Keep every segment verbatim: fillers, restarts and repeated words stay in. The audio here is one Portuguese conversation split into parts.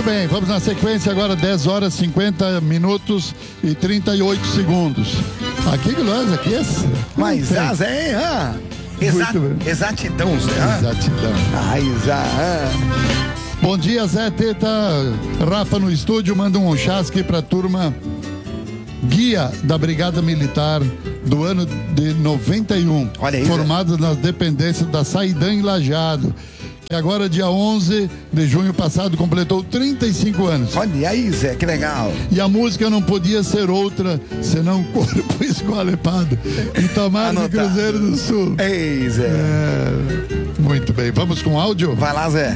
bem, vamos na sequência agora, dez horas, cinquenta minutos e trinta e oito segundos. Aqui, Guilherme, aqui é... Mas, ah, Zé, ah, exa exatidão, Zé. Ah. Exatidão. Ah, exa, ah. Bom dia, Zé, Teta, Rafa no estúdio, manda um chasque pra turma guia da Brigada Militar do ano de noventa e um. Olha aí, formada nas dependências da Saidã em Lajeado. Que agora, dia onze de junho passado, completou trinta e cinco anos. Olha aí, Zé, que legal. E a música não podia ser outra senão Corpo Esqualepado, Itamar de Cruzeiro do Sul. Ei, Zé. É, muito bem, vamos com áudio? Vai lá, Zé.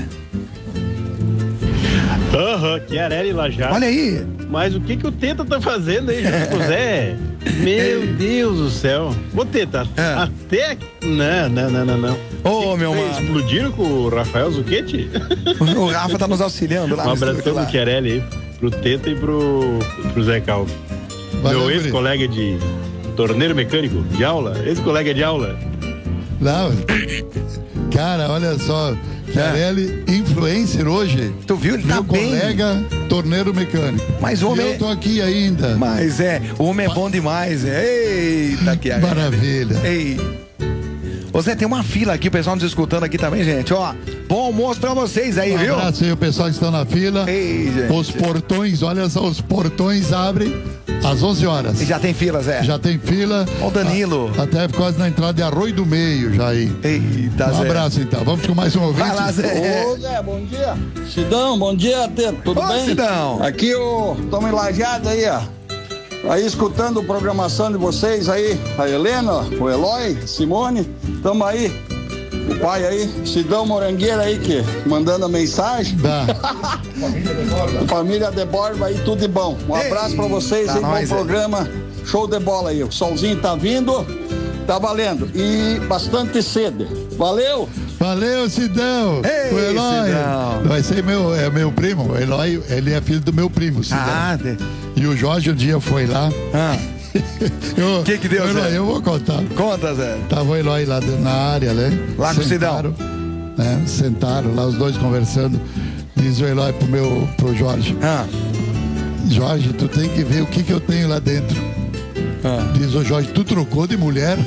Aham, uhum, Chiarelli Lajeado. Olha aí. Mas o que que o Teta tá fazendo aí, junto com o Zé? Meu Deus do céu. Ô, Teta, é. até... Não, não, não, não, não. Ô, oh, meu mano. Explodiram com o Rafael Zucchetti? O Rafa tá nos auxiliando lá. Um abração pro Chiarelli aí, pro Teta e pro, pro Zé Calvo. Valeu, meu ex-colega de torneiro mecânico, de aula, ex-colega de aula. Não, cara, olha só... Chiarelli, é. influencer hoje. Tu viu? Ele meu tá bem. colega, torneiro mecânico. Mas o homem... E eu tô aqui ainda. Mas é, o homem é bom demais, é. Eita, Chiarelli. Maravilha. Ei. Ô Zé, tem uma fila aqui, o pessoal nos escutando aqui também, gente, ó. Bom almoço pra vocês aí, um viu? Um abraço aí, o pessoal que está na fila. Ei, gente. Os portões, olha só, os portões abrem às onze horas. E já tem fila, Zé? Já tem fila. Ó o Danilo. A, até quase na entrada de Arroio do Meio, já aí. Eita, um Zé. Um abraço, então. Vamos com mais um ouvinte. Vai lá, Zé. Ô, Zé, bom dia. Sidão, bom dia, Teta. Tudo Ô, bem? Sidão. Aqui o Tomo Lajeado aí, ó. Aí escutando a programação de vocês aí. A Helena, o Eloy, Simone. Tamo aí. O pai aí, Sidão Morangueira aí, que mandando a mensagem. Dá. Família de Borba aí, tudo de bom. Um Ei, abraço pra vocês tá aí, bom nóis, programa. É. Show de bola aí. O solzinho tá vindo, tá valendo. E bastante sede. Valeu! Valeu, Sidão! Ei, o Eloy! Sidão. Vai ser meu, é meu primo. O Eloy, ele é filho do meu primo, Sidão. Ah, de... E o Jorge um dia foi lá. Ah. O que que deu, Eloy, Zé? Eu vou contar. Conta, Zé. Tava o Eloy lá na área, né? Lá com o Sidão. Né? Sentaram lá, os dois conversando. Diz o Eloy pro meu, pro Jorge. Ah. Jorge, tu tem que ver o que que eu tenho lá dentro. Ah. Diz o Jorge, tu trocou de mulher?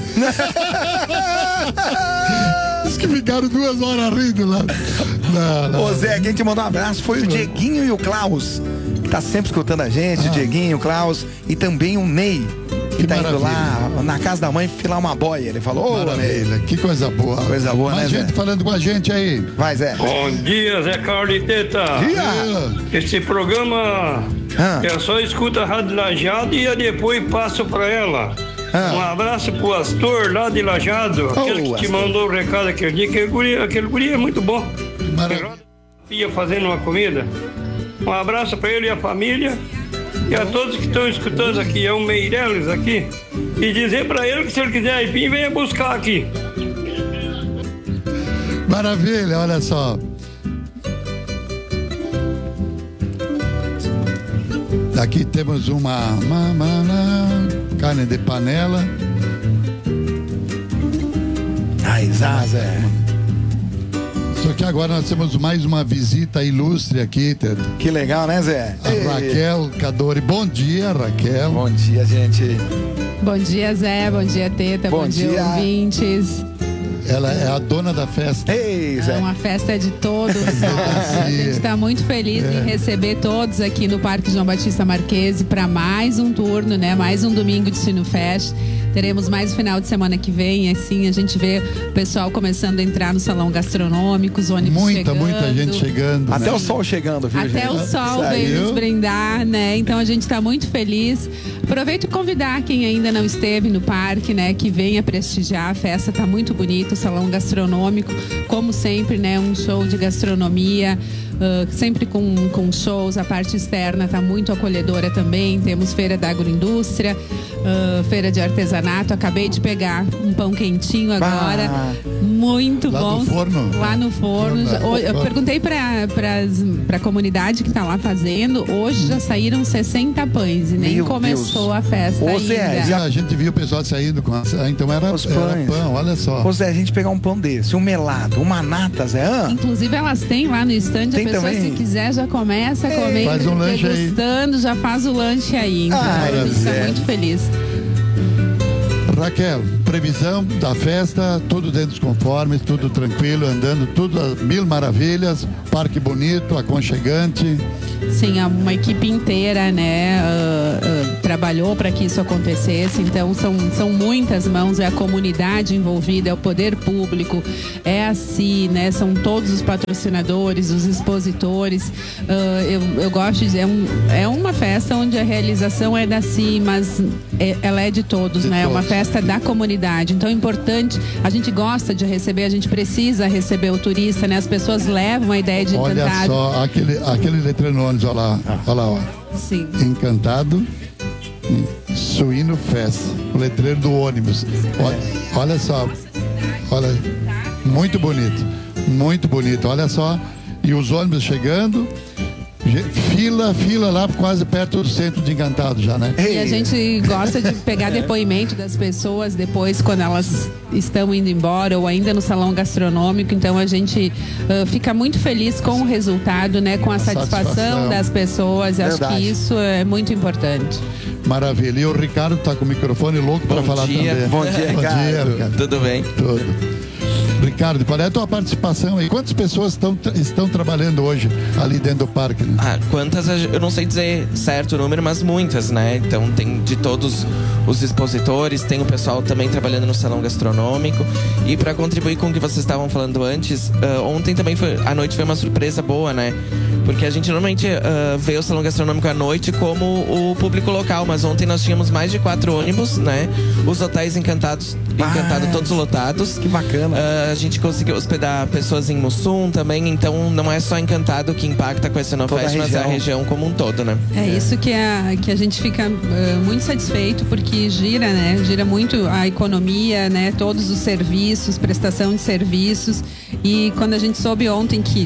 Diz que ficaram duas horas rindo lá. Não, não. Ô Zé, quem te mandou um abraço foi o Dieguinho e o Klaus, que tá sempre escutando a gente, ah. o Dieguinho, o Klaus e também o Ney, que, que tá maravilha. Indo lá na casa da mãe filar uma boia. Ele falou, ô, maravilha, Ney. Que coisa boa. Coisa boa, mais né, gente Zé? falando com a gente aí. Vai, Zé. Bom dia, Zé Carlos e Teta. Dia. Esse programa ah. eu só escuto a Rádio Lajeado e eu depois passo pra ela. Ah. Um abraço pro Astor lá de Lajeado, oh, aquele que Astor. Te mandou o recado aquele dia, aquele guri, aquele guri é muito bom. Ia fazendo uma comida. Um abraço pra ele e a família e a todos que estão escutando aqui, é o Meireles aqui, e dizer pra ele que se ele quiser aipim, venha buscar aqui. Maravilha, olha só. Aqui temos uma, uma, uma carne de panela. Ai, Zé. Só que agora nós temos mais uma visita ilustre aqui, Teta. Que legal, né, Zé? A Ei. Raquel Cadori. Bom dia, Raquel. Bom dia, gente. Bom dia, Zé. Bom dia, Teta. Bom, Bom dia, dia, ouvintes. Ela é a dona da festa. Ei, Zé. É uma festa de todos. A gente está muito feliz é. em receber todos aqui no Parque João Batista Marquese para mais um turno, né? Mais um domingo de Sinofest. Teremos mais o final de semana que vem, assim, a gente vê o pessoal começando a entrar no salão gastronômico, os ônibus muita, chegando. Muita, muita gente chegando. Até né? o sol chegando, viu, Até gente? o sol veio nos brindar, né? Então a gente está muito feliz. Aproveito e convidar quem ainda não esteve no parque, né? Que venha prestigiar, a festa tá muito bonita, o salão gastronômico, como sempre, né? Um show de gastronomia. Uh, sempre com, com shows, a parte externa está muito acolhedora também. Temos feira da agroindústria, uh, feira de artesanato. Acabei de pegar um pão quentinho agora, ah, muito lá bom. No forno? Lá no forno. Já, eu forno. perguntei para a comunidade que está lá fazendo. Hoje já saíram sessenta pães e nem Meu começou Deus. a festa Ô, ainda. Zé, já... A gente viu o pessoal saindo com a... Então era, os pães. Era pão, olha só. Ô Zé, a gente pegar um pão desse, um melado, uma nata, Zé. Ah? Inclusive elas têm lá no stand, tem pessoa, também. se quiser, já começa a comer, faz um lanche degustando, aí. Já faz o lanche aí. Então, ah, a gente está muito feliz. Raquel, previsão da festa, tudo dentro dos conformes, tudo tranquilo, andando, tudo a mil maravilhas, parque bonito, aconchegante. Sim, uma equipe inteira, né, uh, uh, trabalhou para que isso acontecesse. Então são, são muitas mãos, é a comunidade envolvida, é o poder público, é a C I, né, são todos os patrocinadores, os expositores. Uh, eu, eu gosto de dizer, é, um, é uma festa onde a realização é da C I, mas é, ela é de todos, de né? É uma festa da comunidade. Então é importante, a gente gosta de receber, a gente precisa receber o turista, né? As pessoas levam a ideia de Olha Encantado. Olha só, aquele, aquele letreiro ônibus, olha lá, olha lá, ó. Sim. Encantado Suíno Fest, o letreiro do ônibus. Olha, olha só, olha, muito bonito, muito bonito, olha só. E os ônibus chegando, fila, fila lá quase perto do centro de Encantado já, né? E a gente gosta de pegar depoimento das pessoas depois, quando elas estão indo embora ou ainda no salão gastronômico. Então a gente uh, fica muito feliz com o resultado, né? Com a, a satisfação, satisfação das pessoas. Verdade. Acho que isso é muito importante. Maravilha. E o Ricardo tá com o microfone louco para falar dia. também. Bom dia, Bom dia, Ricardo. Tudo bem? Tudo. Ricardo, qual é a tua participação aí? Quantas pessoas estão, estão trabalhando hoje ali dentro do parque? Né? Ah, quantas? Eu não sei dizer certo o número, mas muitas, né? Então tem de todos os expositores, tem o pessoal também trabalhando no salão gastronômico. E para contribuir com o que vocês estavam falando antes, uh, ontem também foi, a noite foi uma surpresa boa, né? Porque a gente normalmente uh, vê o salão gastronômico à noite como o público local, mas ontem nós tínhamos mais de quatro ônibus, né? Os hotéis encantados, encantados ah, todos lotados. Que bacana. Uh, a gente conseguiu hospedar pessoas em Mussum também, então não é só Encantado que impacta com esse Enofest, mas a região como um todo, né? É, é. isso que, a, que a gente fica uh, muito satisfeito, porque gira, né? Gira muito a economia, né? Todos os serviços, prestação de serviços. E quando a gente soube ontem que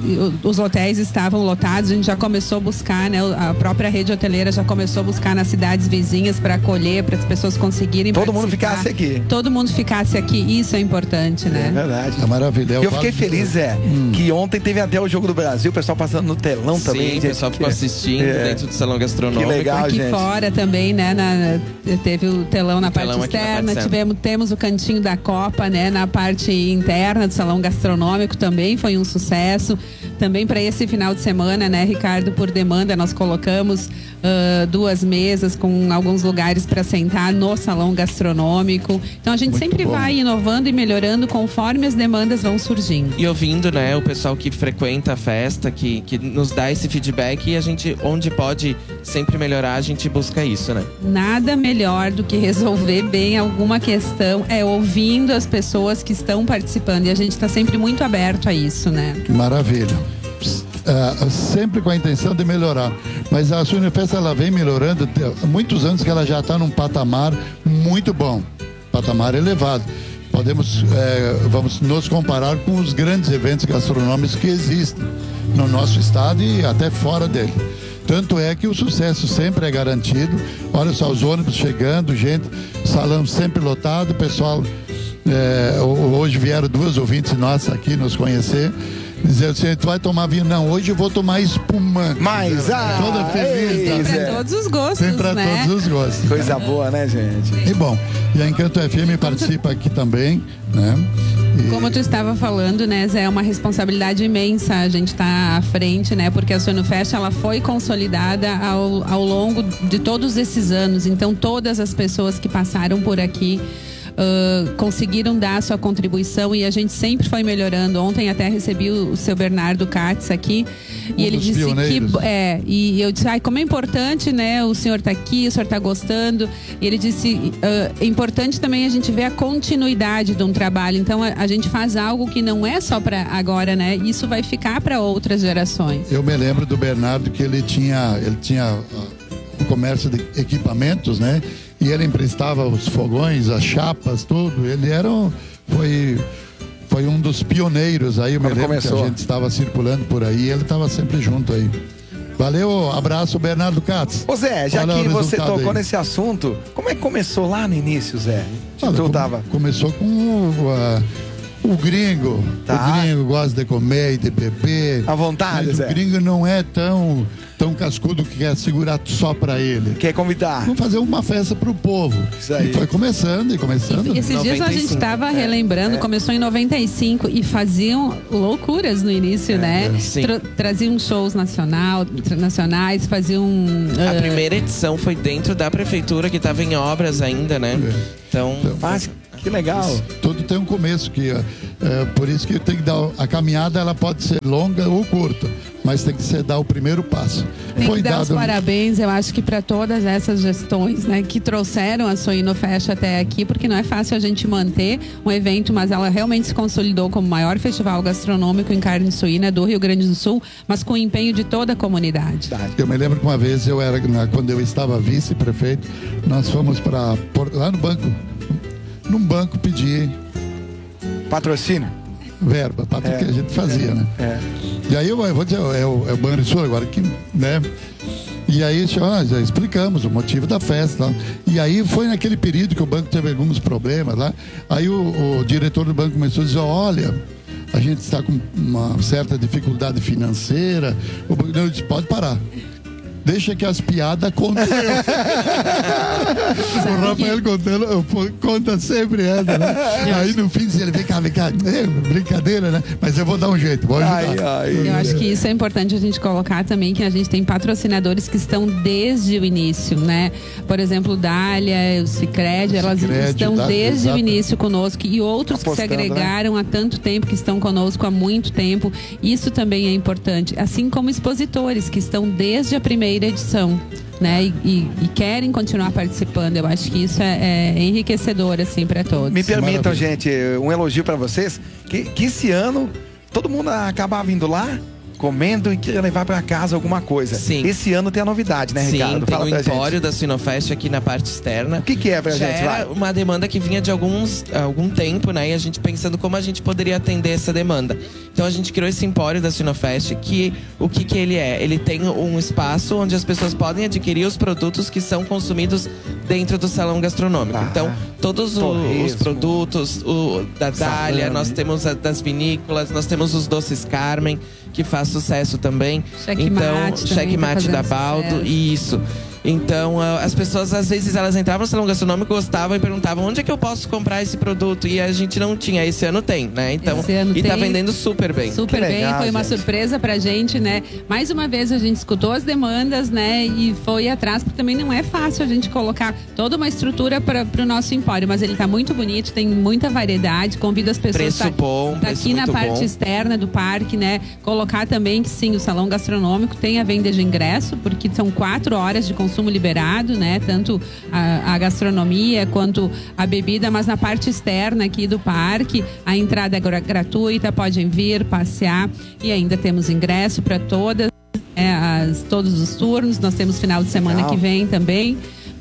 os hotéis estavam lotados, a gente já começou a buscar, né? A própria rede hoteleira já começou a buscar nas cidades vizinhas para acolher, para as pessoas conseguirem Todo mundo ficasse aqui. Todo mundo ficasse aqui, isso é importante, né? É verdade. É maravilha. E eu fiquei feliz, é, hum. que ontem teve até o Jogo do Brasil, o pessoal passando no telão Sim, também. Sim, o pessoal ficou assistindo é. dentro do salão gastronômico. Que legal, aqui gente. fora também, né? Na, teve o telão na o parte telão externa, na parte tivemos, temos o cantinho da Copa, né? Na parte interna do salão gastronômico também foi um sucesso. Também para esse final de semana, né, Ricardo, por demanda nós colocamos uh, duas mesas com alguns lugares para sentar no salão gastronômico. Então a gente Muito sempre bom. vai inovando e melhorando conforme as demandas vão surgindo. E ouvindo, né, o pessoal que frequenta a festa, que, que nos dá esse feedback, e a gente, onde pode sempre melhorar, a gente busca isso, né? Nada melhor do que resolver bem alguma questão é ouvindo as pessoas que estão participando, e a gente está sempre muito aberto a isso, né? Maravilha. Uh, sempre com a intenção de melhorar, mas a Suínofest ela vem melhorando há muitos anos, que ela já está num patamar muito bom, patamar elevado. Podemos é, vamos nos comparar com os grandes eventos gastronômicos que existem no nosso estado e até fora dele. Tanto é que o sucesso sempre é garantido. Olha só os ônibus chegando, gente, salão sempre lotado, pessoal. É, hoje vieram duas ouvintes nossas aqui nos conhecer. Dizer assim, tu vai tomar vinho? Não, hoje eu vou tomar espumante. Mas, ah, toda feliz. Tem pra todos os gostos, Tem pra né? todos os gostos. Coisa boa, né, gente? E bom, e a Encanto F M participa aqui também, né? E... Como tu estava falando, né, Zé, é uma responsabilidade imensa a gente tá à frente, né? Porque a Suínofest, ela foi consolidada ao, ao longo de todos esses anos. Então, todas as pessoas que passaram por aqui Uh, conseguiram dar a sua contribuição, e a gente sempre foi melhorando. Ontem até recebi o, o seu Bernardo Katz aqui, um e ele disse pioneiros. que é, e eu disse, ai, como é importante, né, o senhor tá aqui, o senhor tá gostando, e ele disse, uh, é importante também a gente ver a continuidade de um trabalho. Então a, a gente faz algo que não é só para agora, né, isso vai ficar para outras gerações. Eu me lembro do Bernardo que ele tinha ele tinha uh, o comércio de equipamentos, né? E ele emprestava os fogões, as chapas, tudo. Ele era um, foi, foi um dos pioneiros aí. Eu me lembro que a gente estava circulando por aí, ele estava sempre junto aí. Valeu, abraço, Bernardo Katz. Ô Zé, já Olha que você tocou aí nesse assunto, como é que começou lá no início, Zé? Olha, tu come, tava... Começou com uh, O gringo, tá. o gringo gosta de comer e de beber. À vontade, mas Zé. O gringo não é tão, tão cascudo que quer segurar só pra ele. Quer convidar. Vamos fazer uma festa pro povo. Isso aí. E foi começando e começando. E esses dias a gente estava é, relembrando, é. começou em noventa e cinco e faziam loucuras no início, é, né? Tra traziam shows nacional, nacionais, faziam... A uh... primeira edição foi dentro da prefeitura, que estava em obras ainda, né? É. Então... então mas, que legal. Isso, tudo tem um começo que é, por isso que tem que dar a caminhada, ela pode ser longa ou curta, mas tem que ser dar o primeiro passo. Tem Foi que dar dado os parabéns, eu acho que para todas essas gestões, né, que trouxeram a Suinofest até aqui, porque não é fácil a gente manter um evento, mas ela realmente se consolidou como o maior festival gastronômico em carne suína do Rio Grande do Sul, mas com o empenho de toda a comunidade. Eu me lembro que uma vez eu era quando eu estava vice-prefeito, nós fomos para lá no banco. Num banco pedir patrocínio, verba, para tudo é, que a gente fazia, é, né? É. E aí eu, eu vou dizer, é o, é o Banrisul agora que, né? E aí ah, já explicamos o motivo da festa, tá? E aí foi naquele período que o banco teve alguns problemas lá. Aí o, o diretor do banco começou a dizer, olha, a gente está com uma certa dificuldade financeira. O banco disse, pode parar. Deixa que as piadas contam. O Rafael contando, conta sempre essa, né? Aí no fim ele vem cá, vem cá, é, brincadeira, né? Mas eu vou dar um jeito, vou ajudar. Ai, ai, eu acho que isso é importante a gente colocar também, que a gente tem patrocinadores que estão desde o início, né? Por exemplo, Dália, o Sicredi, elas estão dá, desde exato. o início conosco, e outros Apostando, que se agregaram, né? há tanto tempo, que estão conosco há muito tempo. Isso também é importante. Assim como expositores que estão desde a primeira edição, né, e, e, e querem continuar participando. Eu acho que isso é, é enriquecedor, assim, para todos. Me permitam, gente, um elogio para vocês, que, que esse ano todo mundo acabava vindo lá comendo e queria levar para casa alguma coisa. Sim. Esse ano tem a novidade, né, Sim, Ricardo? Sim, tem o empório da Suinofest aqui na parte externa. O que que é pra Já gente? era Vai. uma demanda que vinha de alguns, algum tempo, né? E a gente pensando como a gente poderia atender essa demanda. Então a gente criou esse empório da Suinofest, que o que que ele é? Ele tem um espaço onde as pessoas podem adquirir os produtos que são consumidos dentro do salão gastronômico. Ah, então, todos o, os produtos o, da Dália, nós temos a, das vinícolas, nós temos os doces Carmen, que faz sucesso também. Cheque então, mate cheque mate da Baldo, isso. Então, as pessoas, às vezes, elas entravam no salão gastronômico, gostavam e perguntavam onde é que eu posso comprar esse produto? E a gente não tinha. Esse ano tem, né? Então, esse ano e tem, tá vendendo super bem. Super que bem, legal, foi uma gente. surpresa pra gente, né? Mais uma vez a gente escutou as demandas, né? E foi atrás, porque também não é fácil a gente colocar toda uma estrutura para pro nosso empório, mas ele tá muito bonito, tem muita variedade, convido as pessoas preço tá, bom, tá preço aqui na parte bom. externa do parque, né? Colocar também que sim, o salão gastronômico tem a venda de ingresso, porque são quatro horas de consumo liberado, né? Tanto a, a gastronomia quanto a bebida, mas na parte externa aqui do parque, a entrada é gratuita, podem vir, passear, e ainda temos ingresso para todas, é, as, todos os turnos. Nós temos final de semana Legal. que vem também.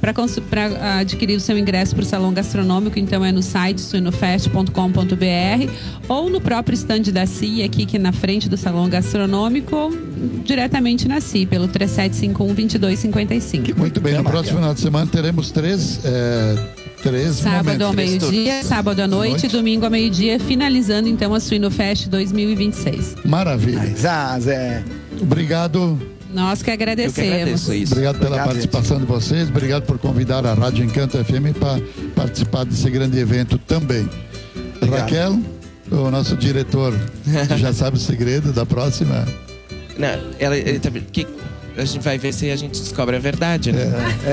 Para adquirir o seu ingresso para o salão gastronômico, então é no site suinofest ponto com ponto b r ou no próprio stand da C I, aqui que na frente do salão gastronômico, ou diretamente na C I, pelo três sete cinco um, dois dois cinco cinco. Muito bem, no próximo final de semana teremos três... É... Três sábado momentos. ao meio-dia, sábado à noite, noite, domingo ao meio-dia, finalizando então a Suinofest dois mil e vinte e seis. Maravilha. Ah, Zé. Obrigado. Nós que agradecemos. Eu que agradeço isso. Obrigado pela Obrigado, participação gente. de vocês. Obrigado por convidar a Rádio Encanto F M para participar desse grande evento também. Obrigado. Raquel, o nosso diretor, já sabe o segredo da próxima. Não, ela, ele, que, a gente vai ver se a gente descobre a verdade, né?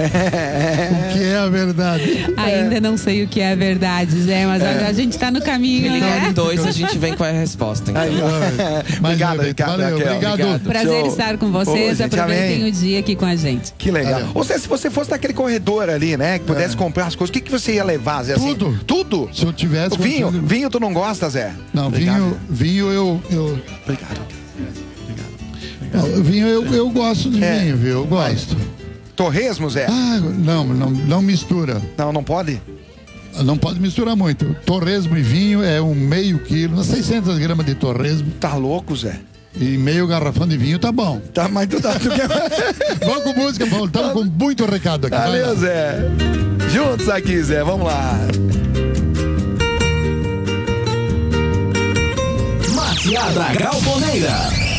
É. O que é a verdade? Ainda não sei o que é a verdade, Zé, mas é. a gente tá no caminho, Ligando né? dois, a gente vem com a resposta. Então. Aí, obrigado, Ricardo. Valeu, obrigado. obrigado. Prazer Show. estar com vocês. Ô, gente, aproveitem amém. o dia aqui com a gente. Que legal. Valeu. Você, se você fosse naquele corredor ali, né, que pudesse é. comprar as coisas, o que, que você ia levar, Zé? Assim? Tudo. Tudo? Se eu tivesse... Vinho? Consigo... Vinho tu não gosta, Zé? Não, obrigado. vinho, vinho eu... eu... Obrigado. Não, vinho eu, eu gosto de É. vinho, viu? Eu gosto. Torresmo, Zé? Ah, não, não, não mistura. Não, não pode? Não pode misturar muito. Torresmo e vinho é um meio quilo, umas seiscentas gramas de torresmo. Tá louco, Zé? E meio garrafão de vinho tá bom. Tá, mas tu tá... Tu quer... Vamos com música, Paulo. Estamos com muito recado aqui. Valeu, Zé. Juntos aqui, Zé. Vamos lá. Geada Galponeira.